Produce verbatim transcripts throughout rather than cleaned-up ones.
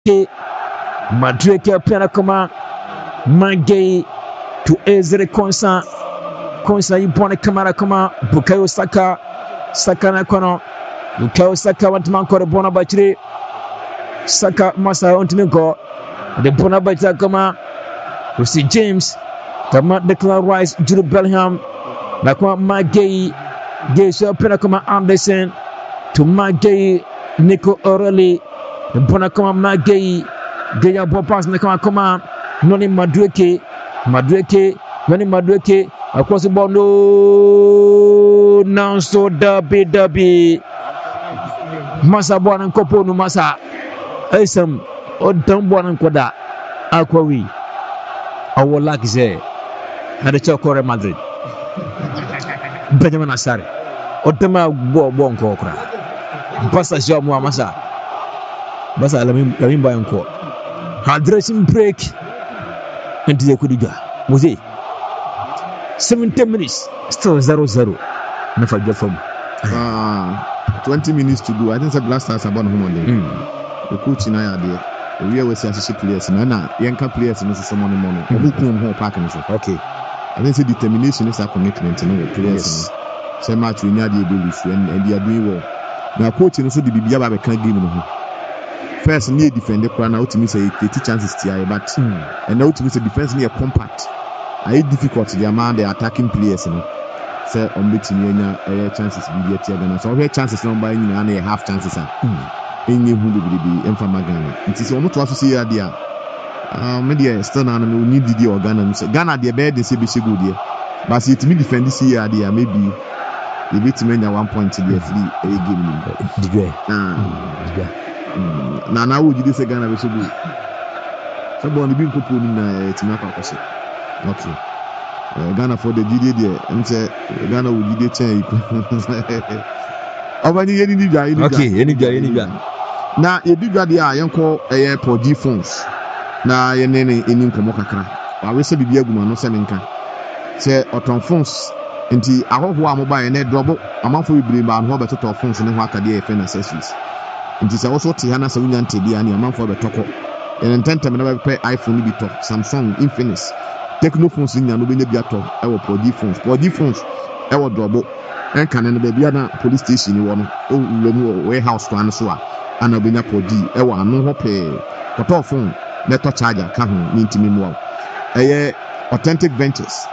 Madueke pia kama Magay to Ezre Konsa Konsa yipone kamera kama Bukayo Saka Saka na kono Bukayo Saka wantuma ko bona bachire Saka masa ontime ko de bona bachira kama Rusty James kama Declan Rice Jude Bellingham na kwa Magay Gay so pia kama Anderson to Magay Nico O'Reilly bona kama Magay Gaya bo pass na kama kama Noni Madueke Madueke Noni Madueke across the ball no now so dabi dabi Masa bwana nkopo no Masa Esam odam bwana nkoda akwawi awo like ze na de chokore Madrid Benjamin Asare odama bo bo nko okra Basa jamu Masa Basa lamin lamin bayan ko hydration break into the Kudiga. Was it seventy minutes? Still zero zero. Never get from uh, twenty minutes to do. I think the Blasters about home on the the coach in Ayade. We always associate players. Nana, young players and someone money. Who come home parking? Okay. I think the determination is a commitment. You know, the players. So much we need the ability and they are doing well. Now, coaching also the B B A can't give them. First, near defend the corner, out to me say eighty chances to I but and now to me say defense near compact. I hate difficult the amount the attacking players, you know. Say on beating you know chances be the tier so here chances not by you and half chances are in you who will be in from Ghana. It is almost to see idea. Uh media still now we need the or Ghana. Ghana the bed they say be good here. But see to me defend this year idea maybe the bit many one point to the three a game. Na na wo jide se Ghana be so go so bo ni bi nkopo ni na timi akwakoso okay uh, Ghana for the jide there nse Ghana wo jide chen iku obani yeni ni bia yeni okay yeni bia yeni bia na ye bia dia a yenko eh for G phones na ye ne ne eni nkomo kakra wa we se bibia aguma no se menka se oton phones nti ahoho a mobile ne drobo amanfo bibire ba no beto phones ne ho akade e fena accessories nti se also te hana se wunya ntedi ani amanfo betoko en tentem na be iPhone bi to Samsung Infinix Tecno phones nya no be nya bi to e wo Podi phones Podi phones e wo drobo en kan ne be bia na police station ni wo no o wuramu warehouse to an so a ana be nya Podi e wo anu ho pe koto phone na to charger ka ho ni ntimi mu wa eye Authentic Ventures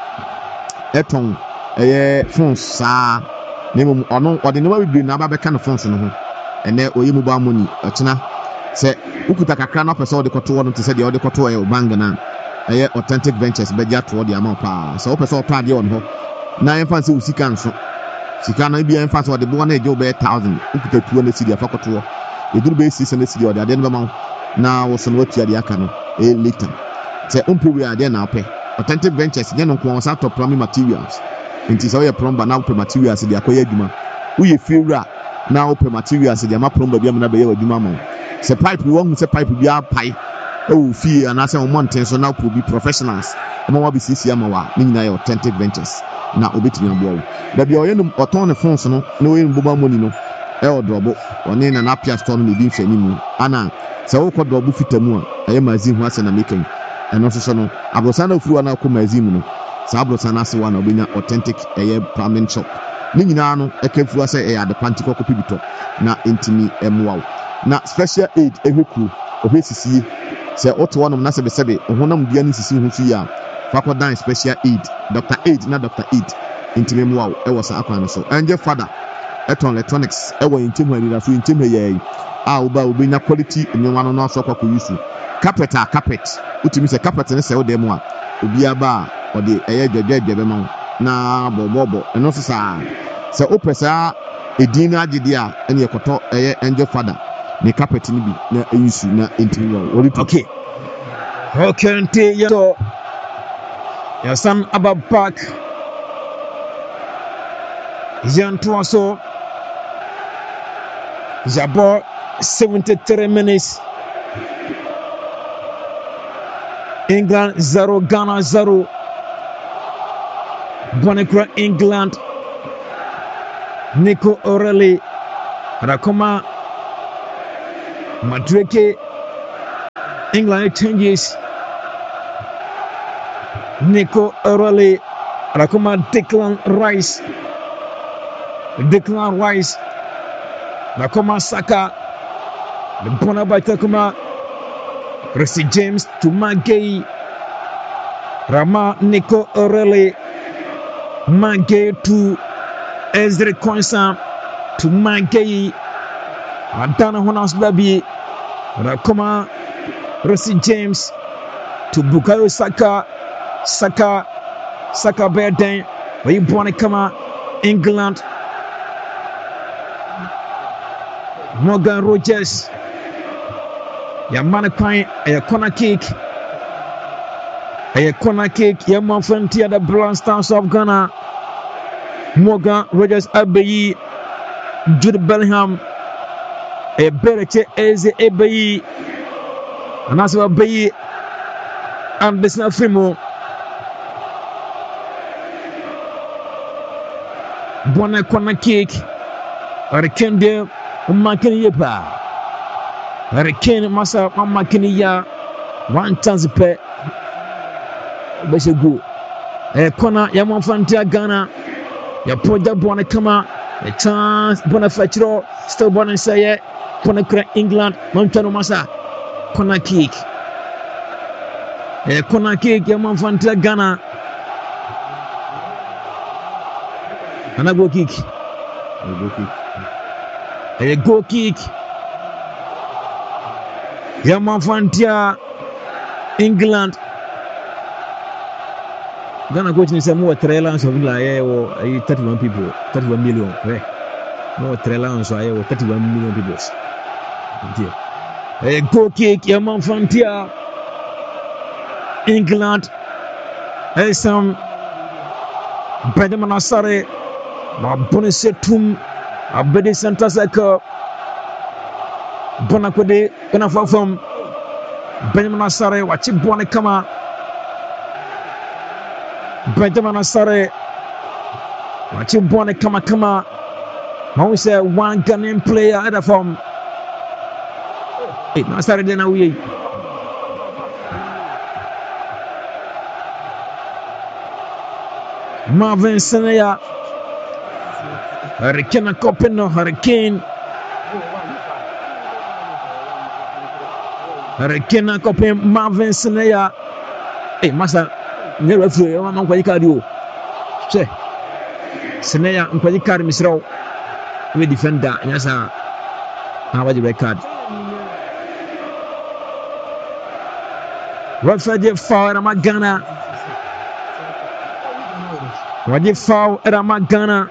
eton eye phones sa ne mu ono ode ne wa bi na ba be kan phones no ho ene oyi mobile money ochina se ukuta kakra na pese ode koto wono te se de ode koto e bang na eye Authentic Ventures be ja to ode ama pa se o pese o pa de on ho na emfa se usika nso sika na bia emfa se ode bo na eje be one thousand ukuta tuo na sidi afa koto eduru be six na sidi ode ade no be ma na wo so no atua de aka no e later se umpe we ade na ape Authentic Ventures de no ko sa to plumbing materials nti se o ye plumber na ape materials de akoya adwuma wo ye fiura na open materials de ma plumber bia na be ye wadwuma ma se pipe wo hu se pipe bia pai e wo fie ana se wo mountain so na pro bi professionals e ma wa bi sisi ama wa ni nyina ye Authentic Ventures na obetimi abo wo da bia oye no oton ne phones no na oye mboba money no e odrobo one na na Apia store no bi nhwani mu ana se wo kodrobo fitamu a e mazin hu ase na meken e no so so no abrosa na ofuru na ko mazin mu no sa abrosa na ase wa na obenya Authentic eye plumbing shop ni nyina no ekefua se e ade pantiko kopi bito na intimi emwaw na special aid ehweku ohwesisie se oto wonom na sebe sebe ohonam bia ni sisi hu fi ya fakodan special aid Doctor Aid na Doctor Aid intimi emwaw e wo sa akwan so anje father eton electronics e wo intimi harira so intimi ye a oba obenya quality enwa no no so kwako yusu carpet a carpet utimi se carpet ne se wo dem a obi aba ode eye dwedwedwe be ma na bobobo eno so sa se opesa edin na agide a ene ekoto eye angel father ne carpet ni bi na eyusu na intimi wo okay okay nte yo ya san aba back yanto so Jabo seventy-three minutes England zero Ghana zero Bonekra England Nico O'Reilly Rakoma Madueke England changes. Nico O'Reilly, Rakuma Declan Rice, Declan Rice, Rakuma Saka, the Bonabata Kuma, Reece James to Magay, Rama Nico O'Reilly, Magay to Ezri Konsa to Magay, Adana Honas Babi, Rakuma Reece James to Bukayo Saka. Saka, Saka Berden, where you born Kama, England, Morgan Rogers, Yamana Pine, a corner kick, a corner kick, Yaman Frontier, the Brown Stars of Ghana, Morgan Rogers Abbey, Jude Bellingham, a Berete Eze Abbey, and also Abbey, and Besna Frimo. Bona corner kick, Hurricane de Makinipa, Hurricane Massa Makinia, one chance per Beshagu, a corner Yaman Fantia Ghana, Yapoda Bona Kama, a chance Bonafacro, still born and say, Ponacra England, Montano Massa, corner kick, a corner kick Yaman Fantia Ghana. And a goal kick. A goal kick. A goal kick. Yaman Fantia, England. Ghana coach ni more trailers of like thirty-one people, thirty-one million. Right? More trailers of thirty-one million people. A goal kick. Yaman Fantia, England. Hey, some Benjamin Asare. Ma Bonisetum, a Bedi Santa Saka, Bonacode, Bonafam, Benjamin Asare, Wachi Bonacama, Benjamin Asare, Wachi Bonacama Kama. Now we say one Ghanaian player at a form. Hey, Nasare Denawi. Marvin Senea. Hurricane Copeno, Hurricane Hurricane Copen, Marvin Senea. Hey, Massa, never flew a man quite cardio. Say, Senea and quite carry Miss Row. We defend that, yes, sir. How was the record? What for the foul at Magana? What the foul at Magana?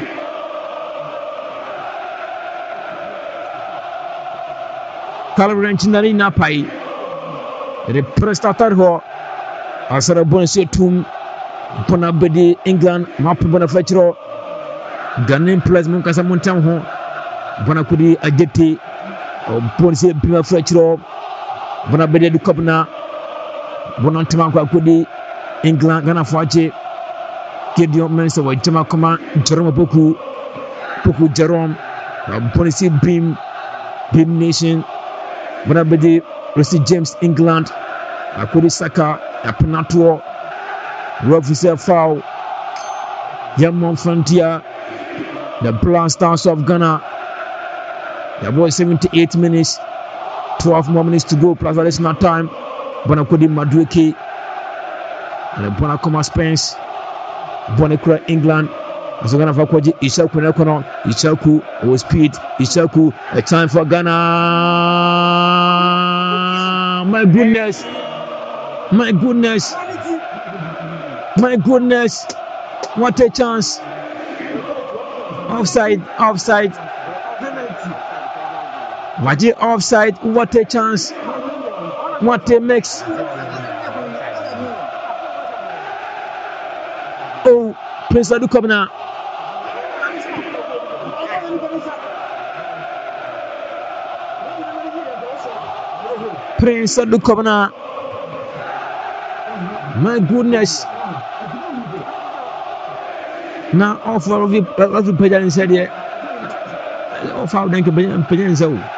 Calabrancinari Napai, the prestator ho, Asara Bonsetum, Ponabedi, England, Map Bonafacro, Ghanaian players Moncasa Montan, Bonacudi Ageti, or Ponce Pima Fretro, Bonabedi Copna, Bonantimanco Kudi, England, Ghana Fache, Gideon Mensa, Jamakoma, Jerome Poku, Poku Jerome, Ponce Beam, Beam Nation. Bonabedi, Reece James, England, Akudi Saka, Apenato, Rofficer foul, Yaman Frontier, the Brown Stars of Ghana. The boy seventy-eight minutes, twelve more minutes to go, plus additional time. Bonakudi Madueke, and Bonakoma Spence, Bonacra England. As Ghana for Kwaji, Ishaku Nekono, Ishaku, was speed, Ishaku, a time for Ghana. My goodness, my goodness, my goodness, what a chance. Offside, offside. What a offside, what a chance. What a mix. Oh, Prince Adu Kobna. Prince Adu Kobna. My goodness. Now, offer of the Pajan said, yeah, offer them to be in Pajan.